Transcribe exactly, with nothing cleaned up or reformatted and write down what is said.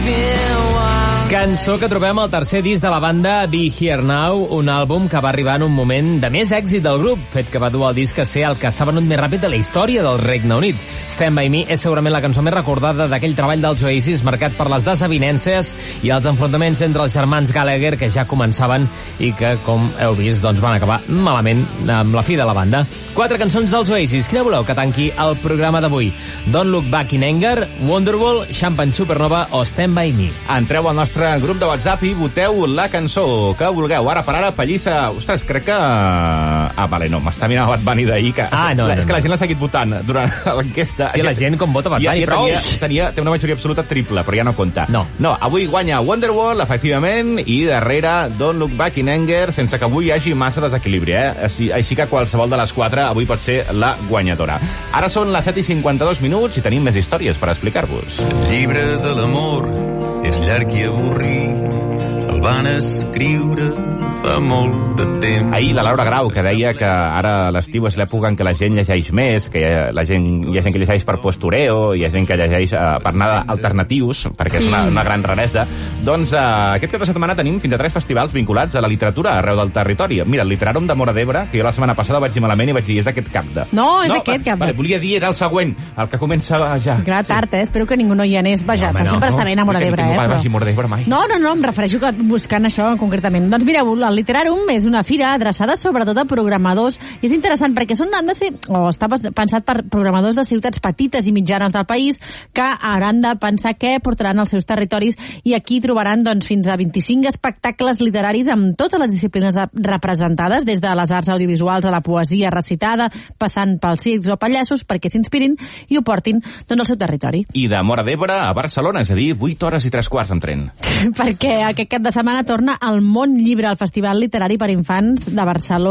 Cançó que trobem al tercer disc de la banda Be Here Now, un àlbum que va arribar en un moment de més èxit del grup, fet que va dur el disc a ser el que s'ha venut més ràpid de la història del Regne Unit. Stand By Me és segurament la cançó més recordada d'aquell treball dels Oasis, marcat per les desavinences i els enfrontaments entre els germans Gallagher, que ja començaven i que, com heu vist, doncs van acabar malament amb la fi de la banda. Quatre cançons dels Oasis. Quina voleu que tanqui el programa d'avui? Don't Look Back in Anger, Wonderwall, Champagne Supernova o Stand By Me? Entreu al nostre grup de WhatsApp i voteu la cançó que vulgueu. Ara per ara, Pallissa... Ostres, crec que... Ah, vale, no, m'està mirant Bad Bunny d'ahir, que... Ah, no, la, no, és que no. la gent l'ha seguit votant durant l'enquesta. I la gent com vota Bad Bunny, ja, però... Tenia, tenia, té una majoria absoluta triple, però ja no compta. No. No, avui guanya Wonderwall, efectivament, i darrere Don't Look Back in Anger, sense que avui hi hagi massa desequilibri, eh? Així, així que qualsevol de les quatre avui pot ser la guanyadora. Ara són les set i cinquanta-dos minuts i tenim més històries per explicar-vos. El llibre de l'amor és llarg i avorrit, el van escriure fa molt de temps. Ahir la Laura Grau, que deia que ara l'estiu és l'època en què la gent llegeix més, que hi ha, la gent, hi ha gent que llegeix per postureo, hi ha gent que llegeix uh, per anar alternatius, perquè sí. és una, una gran raresa. Doncs uh, aquest cap de setmana tenim fins a tres festivals vinculats a la literatura arreu del territori. Mira, el Literàrum de Móra d'Ebre, que jo la setmana passada vaig dir malament i vaig dir, és aquest cap de... No, és no, aquest cap de... Vale, volia dir, era el següent, el que comença ja. Gra tard, eh? Espero que ningú no hi anés. Vaja, no, sempre no, està bé a Móra d'Ebre, eh? No, vagi a Móra d'Ebre mai. No, no, no, em refereixo que buscant això concretament. Doncs mireu, el Literàrum és una fira adreçada sobretot a programadors i és interessant perquè són, han de ser, o està pensat per programadors de ciutats petites i mitjanes del país que hauran de pensar què portaran als seus territoris i aquí trobaran doncs, fins a vint-i-cinc espectacles literaris amb totes les disciplines representades, des de les arts audiovisuals a la poesia recitada, passant pels circs o pallassos perquè s'inspirin i ho portin doncs, al seu territori. I de Móra d'Ebre a Barcelona, és a dir, vuit hores i tres quarts en tren. Perquè aquest cap de setmana torna al Món Llibre, el Festival Literari per Infants de Barcelona.